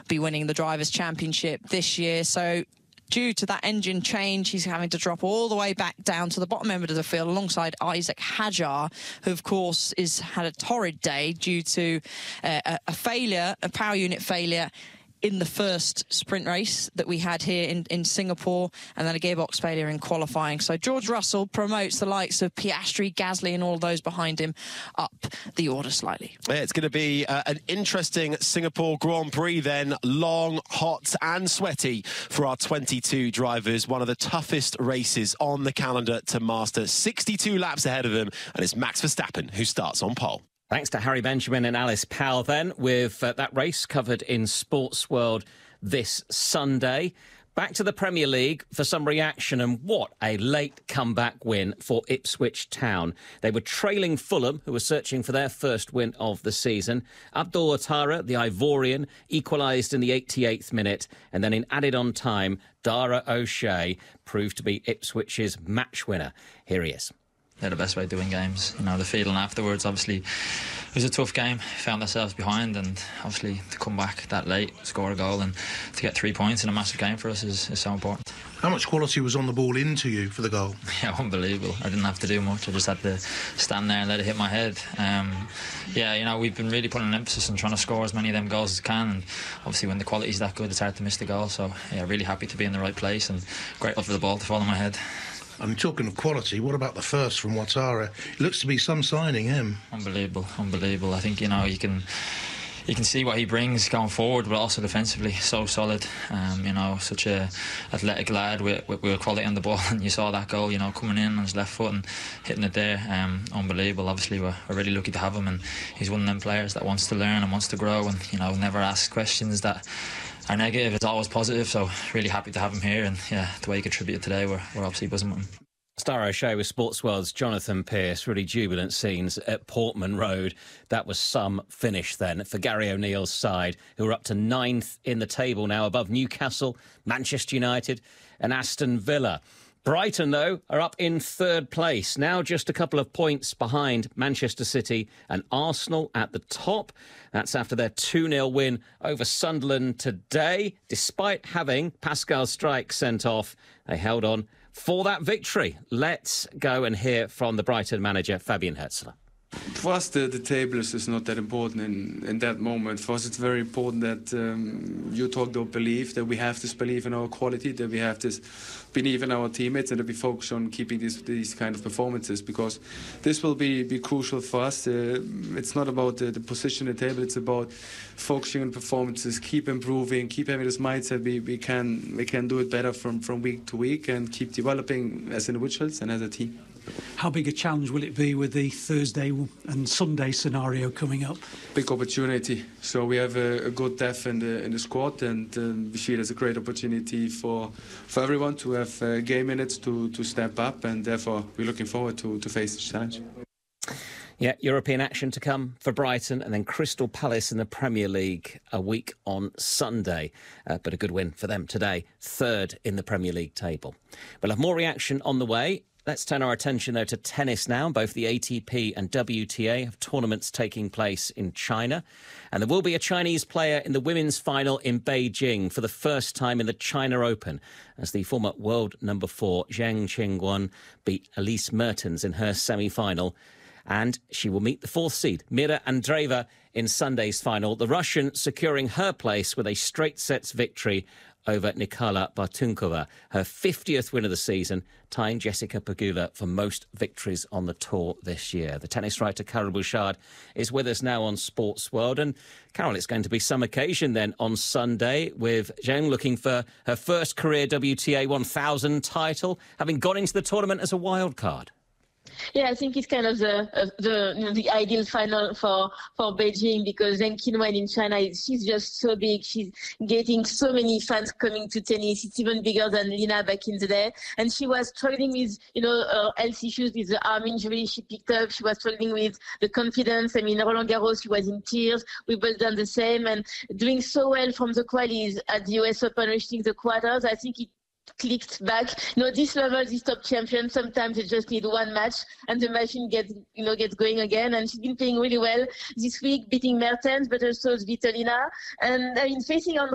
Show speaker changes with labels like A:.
A: be winning the Drivers' Championship this year. So due to that engine change, he's having to drop all the way back down to the bottom end of the field alongside Isaac Hadjar, who, of course, had a torrid day due to a power unit failure in the first sprint race that we had here in Singapore, and then a gearbox failure in qualifying. So George Russell promotes the likes of Piastri, Gasly and all of those behind him up the order slightly.
B: Yeah, it's going to be an interesting Singapore Grand Prix then. Long, hot and sweaty for our 22 drivers. One of the toughest races on the calendar to master. 62 laps ahead of them, and it's Max Verstappen who starts on pole.
C: Thanks to Harry Benjamin and Alice Powell then, with that race covered in Sports World this Sunday. Back to the Premier League for some reaction, and what a late comeback win for Ipswich Town. They were trailing Fulham, who were searching for their first win of the season. Abdul Attara, the Ivorian, equalised in the 88th minute, and then in added-on time, Dara O'Shea proved to be Ipswich's match winner. Here he is.
D: They're the best way to win games. You know, the feeling afterwards, obviously, it was a tough game. Found ourselves behind, and obviously to come back that late, score a goal, and to get 3 points in a massive game for us is so important.
E: How much quality was on the ball into you for the goal?
D: Yeah, unbelievable. I didn't have to do much. I just had to stand there and let it hit my head. Yeah, you know, we've been really putting an emphasis on trying to score as many of them goals as can, and obviously when the quality's that good, it's hard to miss the goal. So, yeah, really happy to be in the right place, and grateful for the ball to fall on my head.
E: I'm talking of quality. What about the first from Ouattara? It looks to be some signing, him.
D: Unbelievable. I think, you know, you can see what he brings going forward, but also defensively, so solid. You know, such a athletic lad with quality on the ball, and you saw that goal, you know, coming in on his left foot and hitting it there. Unbelievable. Obviously, we're really lucky to have him, and he's one of them players that wants to learn and wants to grow, and, you know, never asks questions that are negative. It's always positive, so really happy to have him here, and yeah, the way he contributed today, we're obviously buzzing with him.
C: Dara O'Shea with Sports World's Jonathan Pearce. Really jubilant scenes at Portman Road. That was some finish then for Gary O'Neill's side, who are up to 9th in the table now, above Newcastle, Manchester United and Aston Villa. Brighton, though, are up in 3rd place, now just a couple of points behind Manchester City and Arsenal at the top. That's after their 2-0 win over Sunderland today. Despite having Pascal Struijk sent off, they held on for that victory. Let's go and hear from the Brighton manager, Fabian Herzler.
F: For us, the table is not that important in that moment. For us, it's very important that you talked about belief, that we have this belief in our quality, that we have this belief in our teammates, and that we focus on keeping these kind of performances, because this will be crucial for us. It's not about the position in the table, it's about focusing on performances, keep improving, keep having this mindset. We can do it better from week to week, and keep developing as individuals and as a team.
G: How big a challenge will it be with the Thursday and Sunday scenario coming up?
F: Big opportunity. So we have a good depth in the squad, and we see it as a great opportunity for everyone to have game minutes to step up, and therefore we're looking forward to face this challenge.
C: Yeah, European action to come for Brighton, and then Crystal Palace in the Premier League a week on Sunday. But a good win for them today, 3rd in the Premier League table. We'll have more reaction on the way. Let's turn our attention, though, to tennis now. Both the ATP and WTA have tournaments taking place in China. And there will be a Chinese player in the women's final in Beijing for the first time in the China Open, as the former world number 4, Zheng Qingyuan, beat Elise Mertens in her semi-final. And she will meet the 4th seed, Mira Andreeva, in Sunday's final. The Russian securing her place with a straight sets victory over Nikola Bartunkova, her 50th win of the season, tying Jessica Pegula for most victories on the tour this year. The tennis writer Carol Bouchard is with us now on Sports World. And Carol, it's going to be some occasion then on Sunday, with Zheng looking for her first career WTA 1000 title, having gone into the tournament as a wild card.
H: Yeah, I think it's kind of the ideal final for Beijing, because Zheng Qingyuan in China, she's just so big. She's getting so many fans coming to tennis. It's even bigger than Lina back in the day. And she was struggling with, health issues with the arm injury she picked up. She was struggling with the confidence. I mean, Roland Garros, she was in tears. We've both done the same, and doing so well from the qualies at the US Open, reaching the quarters. I think it clicked back. This level, this top champion, sometimes they just need one match and the machine gets going again. And she's been playing really well this week, beating Mertens, but also Svitolina. And I mean, facing on